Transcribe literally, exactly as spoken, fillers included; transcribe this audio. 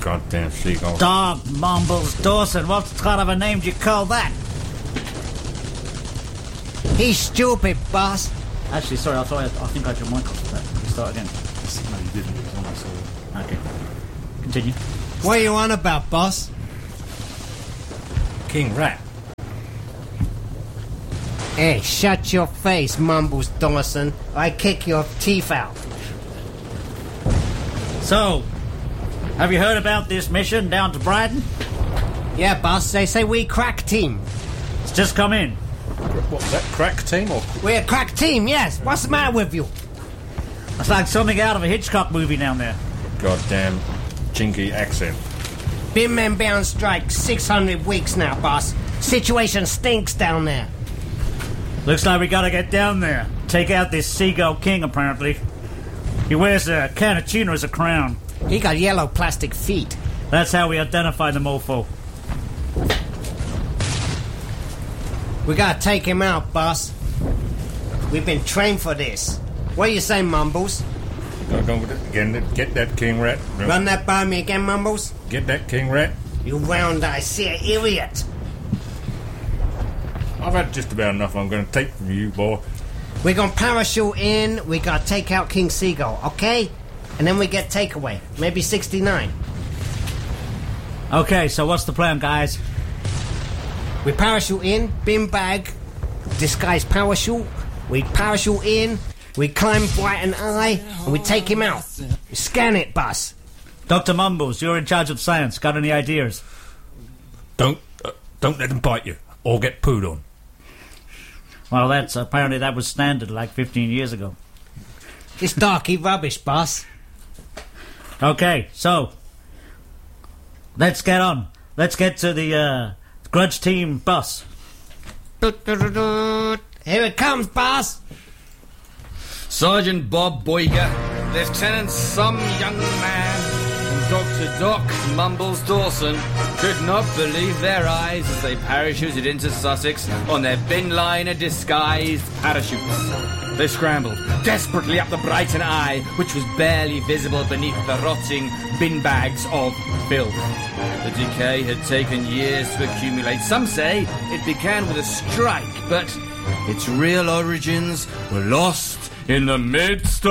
goddamn seagull. Dog Mumbles Dawson, what kind of a name do you call that? He's stupid, boss. Actually, sorry, I thought I, I think I had your mic off. Let me start again. No, you didn't. It was on my sword. Okay. Continue. What are you on about, boss? King Rat. Hey, shut your face, Mumbles Dawson. I kick your teeth out. So, have you heard about this mission down to Brighton? Yeah, boss, they say we crack team. It's just come in. What was that, crack team or... We're a crack team, yes. What's the matter with you? It's like something out of a Hitchcock movie down there. Goddamn chinky accent. Been men been on strike six hundred weeks now, boss. Situation stinks down there. Looks like we gotta get down there. Take out this Seagull King, apparently. He wears a can of tuna as a crown. He got yellow plastic feet. That's how we identify the mofo. We gotta take him out, boss. We've been trained for this. What do you say, Mumbles? Go, go with it again. Get that King Rat. Run that by me again, Mumbles? Get that King Rat. You round-eyed seer idiot. I've had just about enough I'm going to take from you, boy. We're gonna parachute in, we gotta take out King Seagull, okay? And then we get takeaway. Maybe sixty-nine. Okay, so what's the plan, guys? We parachute in, bin bag, disguise parachute. We parachute in, we climb Brighton Eye, and we take him out. We scan it, boss. Doctor Mumbles, you're in charge of science. Got any ideas? Don't, uh, don't let them bite you, or get pooed on. Well, that's apparently that was standard like fifteen years ago. It's darky rubbish, boss. Okay, so let's get on. Let's get to the uh, Grudge Team bus. Here it comes, boss. Sergeant Bob Boyger, Lieutenant some young man, and Doctor Doc Mumbles Dawson could not believe their eyes as they parachuted into Sussex on their bin liner disguised parachutes. They scrambled desperately up the Brighton Eye, which was barely visible beneath the rotting bin bags of filth. The decay had taken years to accumulate. Some say it began with a strike, but its real origins were lost in the midst of